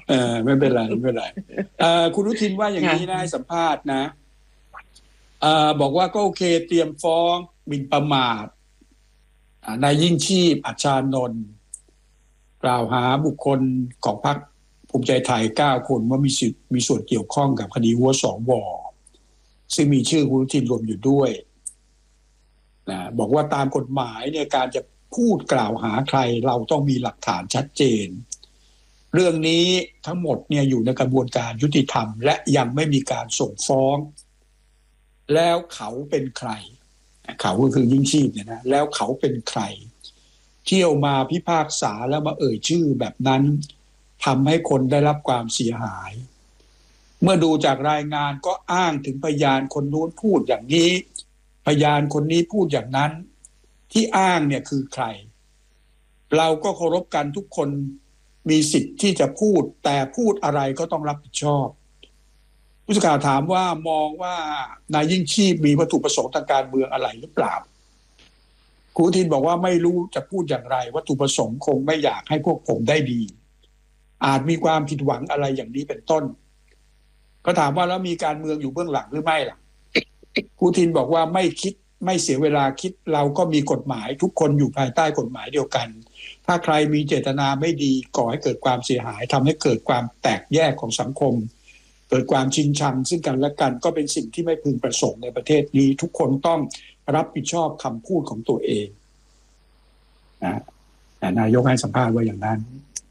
ไม่เป็นไรไม่เป็นไรคุณอนุทินว่าอย่างนี้นะให้สัมภาษณ์นะบอกว่าก็โอเคเตรียมฟ้องหมิ่นประมาทนายยิ่งชีพอัชชานนท์กล่าวหาบุคคลของพรรคภูมิใจไทย9 คนว่ามีส่วนเกี่ยวข้องกับคดีหัวสวซึ่งมีชื่อคุณอนุทินรวมอยู่ด้วยนะบอกว่าตามกฎหมายเนี่ยการจะพูดกล่าวหาใครเราต้องมีหลักฐานชัดเจนเรื่องนี้ทั้งหมดเนี่ยอยู่ในกระบวนการยุติธรรมและยังไม่มีการส่งฟ้องแล้วเขาเป็นใครเขาก็คือยิ่งชีพเนี่ยนะแล้วเขาเป็นใครเที่ยวมาพิพากษาแล้วมาเอ่ยชื่อแบบนั้นทำให้คนได้รับความเสียหายเมื่อดูจากรายงานก็อ้างถึงพยานคนนู้นพูดอย่างนี้พยานคนนี้พูดอย่างนั้นที่อ้างเนี่ยคือใครเราก็เคารพกันทุกคนมีสิทธิ์ที่จะพูดแต่พูดอะไรก็ต้องรับผิดชอบผู้สื่อข่าวถามว่ามองว่านายยิ่งชีพมีวัตถุประสงค์ทางการเมืองอะไรหรือเปล่าคุณอนุทินบอกว่าไม่รู้จะพูดอย่างไรวัตถุประสงค์คงไม่อยากให้พวกผมได้ดีอาจมีความผิดหวังอะไรอย่างนี้เป็นต้นก็ถามว่าแล้วมีการเมืองอยู่เบื้องหลังหรือไม่ล่ะคุณอนุทินบอกว่าไม่คิดไม่เสียเวลาคิดเราก็มีกฎหมายทุกคนอยู่ภายใต้กฎหมายเดียวกันถ้าใครมีเจตนาไม่ดีก่อให้เกิดความเสียหายทำให้เกิดความแตกแยกของสังคมเกิดความชิงชังซึ่งกันและกันก็เป็นสิ่งที่ไม่พึงประสงค์ในประเทศนี้ทุกคนต้องรับผิดชอบคำพูดของตัวเองนะนายกให้สัมภาษณ์ว่าอย่างนั้น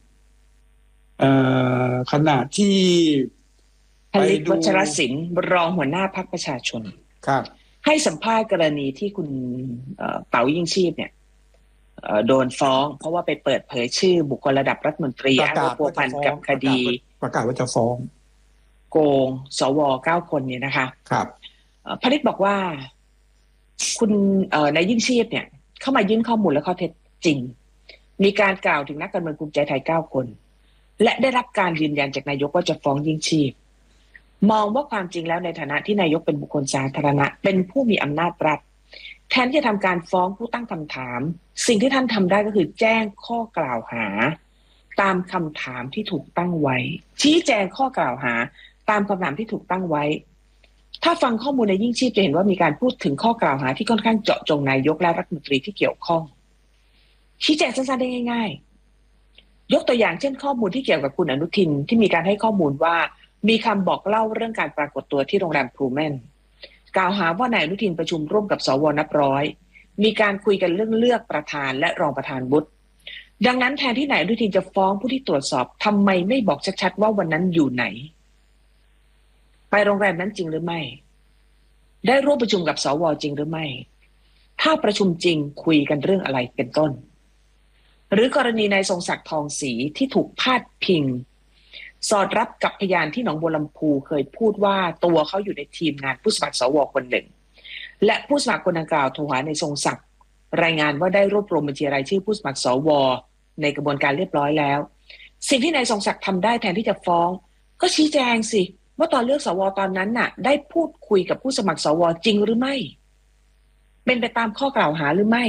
ขณะที่ผลิตวัชรศิลป์รองหัวหน้าพรรคประชาชนครับให้สัมภาษณ์กรณีที่คุณเป๋ายิ่งชีพเนี่ยโดนฟ้องเพราะว่าไปเปิดเผยชื่อบุคคลระดับรัฐมนตรีอ้างว่าพัวพันกับคดีประกาศว่าจะฟ้องโกงสว9 คนเนี่ยนะคะครับผลิตบอกว่าคุณนายยิ่งชีพเนี่ยเข้ามายื่นข้อมูลและข้อเท็จจริงมีการกล่าวถึงนักการเมืองภูมิใจไทย9 คนและได้รับการยืนยันจากนายกว่าจะฟ้องยิ่งชีพมองว่าความจริงแล้วในฐานะที่นายกเป็นบุคคลสาธารณะเป็นผู้มีอำนาจรัฐแทนที่จะทำการฟ้องผู้ตั้งคำถามสิ่งที่ท่านทำได้ก็คือแจ้งข้อกล่าวหาตามคำถามที่ถูกตั้งไว้ชี้แจงข้อกล่าวหาตามคำถามที่ถูกตั้งไว้ถ้าฟังข้อมูลในยิ่งชีพจะเห็นว่ามีการพูดถึงข้อกล่าวหาที่ค่อนข้างเจาะจงนายกและรัฐมนตรีที่เกี่ยวข้องชี้แจงสั้นๆได้ง่ายๆยกตัวอย่างเช่นข้อมูลที่เกี่ยวกับคุณอนุทินที่มีการให้ข้อมูลว่ามีคำบอกเล่าเรื่องการปรากฏตัวที่โรงแรมพลูแมนกล่าวหาว่านายอนุทินประชุมร่วมกับสวนับร้อยมีการคุยกันเรื่องเลือกประธานและรองประธานวุฒิดังนั้นแทนที่นายอนุทินจะฟ้องผู้ที่ตรวจสอบทำไมไม่บอกชัดๆว่าวันนั้นอยู่ไหนไปโรงแรมนั้นจริงหรือไม่ได้ร่วมประชุมกับสวจริงหรือไม่ถ้าประชุมจริงคุยกันเรื่องอะไรเป็นต้นหรือกรณีนายทรงศักดิ์ทองศรีที่ถูกพาดพิงสอดรับกับพยานที่หนองบัวลำพูเคยพูดว่าตัวเขาอยู่ในทีมงานผู้สมัครสวคนหนึ่งและผู้สมัครคนดังกล่าวโทรหานายทรงศักดิ์รายงานว่าได้รวบรวมบัญชีรายชื่อผู้สมัครสวในกระบวนการเรียบร้อยแล้วสิ่งที่นายทรงศักดิ์ทำได้แทนที่จะฟ้องก็ชี้แจงสิว่าตอนเลือกสวตอนนั้นน่ะได้พูดคุยกับผู้สมัครสวจริงหรือไม่เป็นไปตามข้อกล่าวหาหรือไม่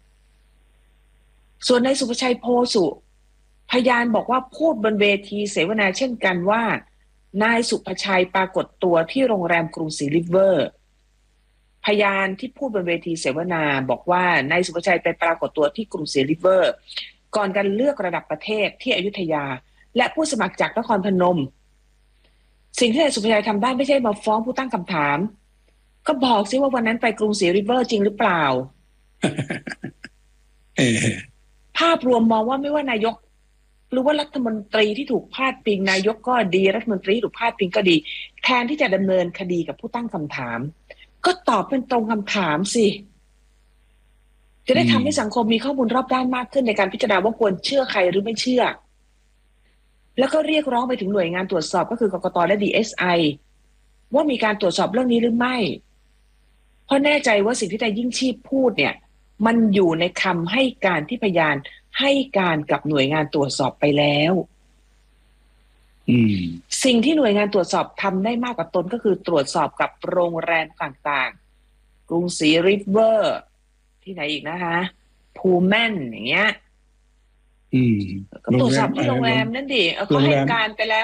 ส่วนนายสุภชัยโพสุพยานบอกว่าพูดบนเวทีเสวนาเช่นกันว่านายสุภชัยปรากฏตัวที่โรงแรมกรุงศรีริเวอร์พยานที่พูดบนเวทีเสวนาบอกว่านายสุภชัยไปปรากฏตัวที่กรุงศรีริเวอร์ก่อนการเลือกระดับประเทศที่อยุธยาและผู้สมัครจากนครพนมสิ่งที่นายสุภชัยทำได้ไม่ใช่มาฟ้องผู้ตั้งคำถามก็บอกซิว่าวันนั้นไปกรุงศรีริเวอร์จริงหรือเปล่า ภาพรวมมองว่าไม่ว่านายกหรือว่ารัฐมนตรีที่ถูกพาดพิงนายกก็ดีรัฐมนตรีถูกพาดพิงก็ดีแทนที่จะดำเนินคดีกับผู้ตั้งคำถามก็ตอบเป็นตรงคำถามสิจะได้ทำให้สังคมมีข้อมูลรอบด้านมากขึ้นในการพิจารณาว่าควรเชื่อใครหรือไม่เชื่อแล้วก็เรียกร้องไปถึงหน่วยงานตรวจสอบก็คือกกตและ DSI ว่ามีการตรวจสอบเรื่องนี้หรือไม่เพราะแน่ใจว่าสิ่งที่นายยิ่งชีพพูดเนี่ยมันอยู่ในคำให้การที่พยานให้การกับหน่วยงานตรวจสอบไปแล้วสิ่งที่หน่วยงานตรวจสอบทำได้มากกว่าตนก็คือตรวจสอบกับโรงแรมต่างๆกรุงศรีริเวอร์ที่ไหนอีกนะคะพูแมนอย่างเงี้ยก็ตรวจสอบที่โรงแรมนั่นดิเขาให้การไปแล้ว